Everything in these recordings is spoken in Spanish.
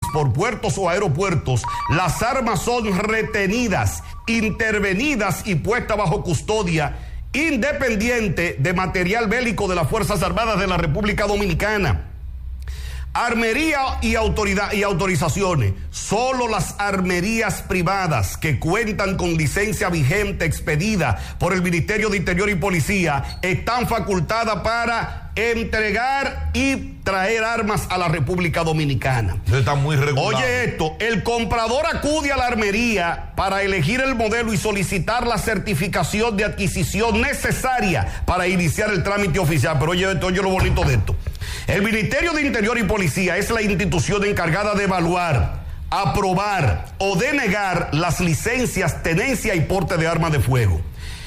por puertos o aeropuertos, las armas son retenidas, intervenidas y puestas bajo custodia independiente de material bélico de las Fuerzas Armadas de la República Dominicana. Armería y autorizaciones. Solo las armerías privadas que cuentan con licencia vigente expedida por el Ministerio de Interior y Policía están facultadas para entregar y traer armas a la República Dominicana. Eso está muy regulado. Oye esto, el comprador acude a la armería para elegir el modelo y solicitar la certificación de adquisición necesaria para iniciar el trámite oficial. Pero oye esto, oye lo bonito de esto. El Ministerio de Interior y Policía es la institución encargada de evaluar, aprobar o denegar las licencias, tenencia y porte de armas de fuego.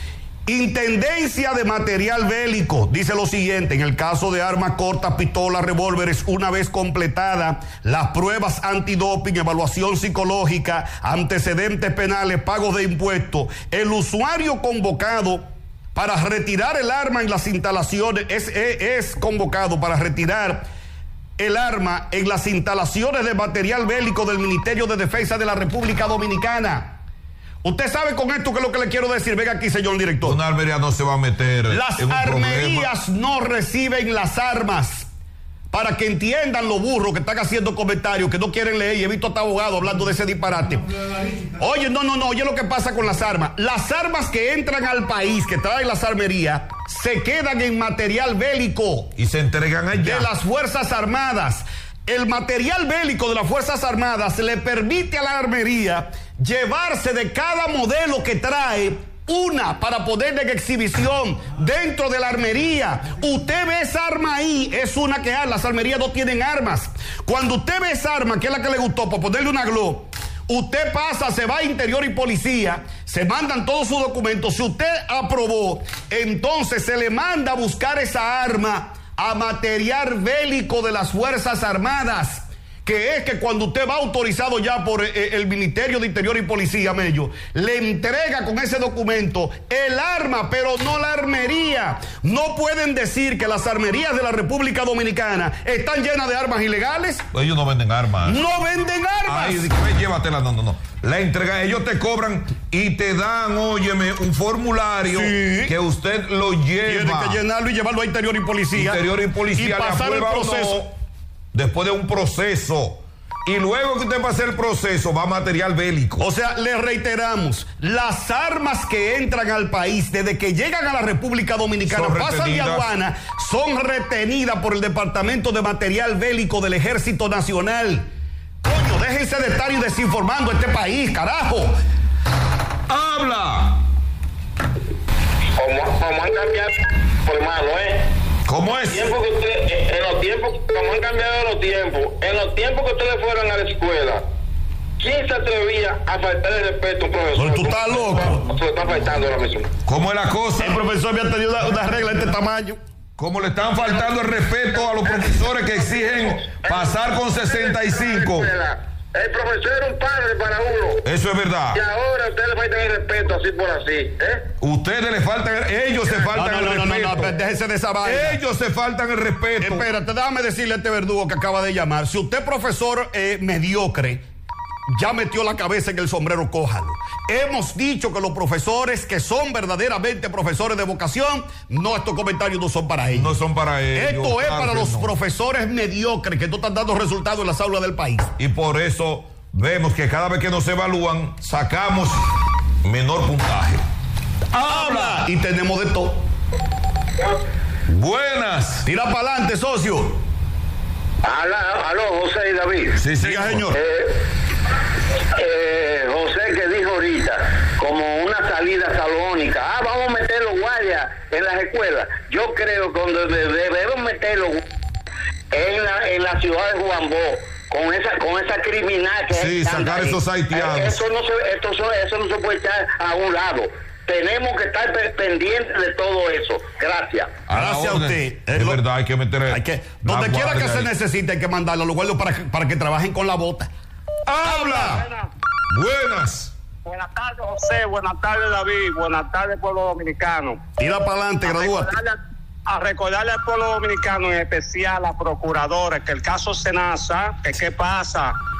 Intendencia de material bélico dice lo siguiente: en el caso de armas cortas, pistolas, revólveres, una vez completada las pruebas antidoping, evaluación psicológica, antecedentes penales, pagos de impuestos, el usuario convocado para retirar el arma en las instalaciones es convocado para retirar el arma en las instalaciones de material bélico del Ministerio de Defensa de la República Dominicana. Usted sabe con esto que es lo que le quiero decir. Venga aquí, señor director. Una armería no se va a meter las en un armerías problema. No reciben las armas. Para que entiendan los burros que están haciendo comentarios que no quieren leer, y he visto hasta abogados hablando de ese disparate. Oye, no, oye lo que pasa con las armas. Las armas que entran al país, que traen las armerías, se quedan en material bélico. Y se entregan allá. De las Fuerzas Armadas. El material bélico de las Fuerzas Armadas le permite a la armería llevarse de cada modelo que trae una para ponerle en exhibición dentro de la armería. Usted ve esa arma ahí, es una que las armerías no tienen armas. Cuando usted ve esa arma, que es la que le gustó, para ponerle una glow, usted pasa, se va a Interior y Policía, se mandan todos sus documentos. Si usted aprobó, entonces se le manda a buscar esa arma a material bélico de las Fuerzas Armadas, que es que cuando usted va autorizado ya por el Ministerio de Interior y Policía, Mello, le entrega con ese documento el arma, pero no la armería. No pueden decir que las armerías de la República Dominicana están llenas de armas ilegales. Ellos no venden armas. No venden armas. Ay, llévatela, no. La entrega, ellos te cobran y te dan, óyeme, un formulario que usted lo lleva. Tiene que llenarlo y llevarlo a Interior y Policía. Interior y Policía y pasar el proceso. Después de un proceso. Y luego que usted pase el proceso, va material bélico. O sea, le reiteramos, las armas que entran al país, desde que llegan a la República Dominicana, pasan de aduana, son retenidas por el Departamento de Material Bélico del Ejército Nacional. Coño, déjense de estar y desinformando a este país, carajo. ¡Habla! Como han cambiado, hermano, ¿Cómo es? En los tiempos, como han cambiado los tiempos, en los tiempos que ustedes fueron a la escuela, ¿quién se atrevía a faltar el respeto a un profesor? Pero tú estás loco. Se está faltando ahora mismo. ¿Cómo es la cosa? El profesor había tenido una regla de este tamaño. Como le están faltando el respeto a los profesores que exigen pasar con 65. El profesor era un padre para uno. Eso es verdad. Y ahora a ustedes le faltan el respeto así por así, Ustedes le faltan, ellos se faltan el respeto. No, déjese de esa vaina. Ellos se faltan el respeto. Espérate, déjame decirle a este verdugo que acaba de llamar. Si usted, profesor mediocre, ya metió la cabeza en el sombrero, cójalo. Hemos dicho que los profesores que son verdaderamente profesores de vocación, no, estos comentarios no son para ellos. No son para ellos. Esto es para los profesores mediocres que no están dando resultados en las aulas del país. Y por eso vemos que cada vez que nos evalúan, sacamos menor puntaje. ¡Habla! Y tenemos de todo. Buenas. Tira para adelante, socio. Aló, José y David. Sí, señor. José que dijo ahorita, como una salida salónica, vamos a meter los guardias en las escuelas. Yo creo que donde debemos meterlos en la ciudad de Juan Bó, con esa criminal que sí, sacar ahí. Esos haitianos. Eso no se puede echar a un lado. Tenemos que estar pendientes de todo eso. Gracias. Gracias a usted. Es verdad, hay que meter. Donde quiera que se necesite, hay que mandarlo a los guardias para que trabajen con la bota. ¡Habla! Buenas. Buenas tardes, José. Buenas tardes, David. Buenas tardes, pueblo dominicano. Tira para adelante, gradúate. A recordarle al pueblo dominicano, en especial a la procuradora, que el caso Senasa, que qué pasa,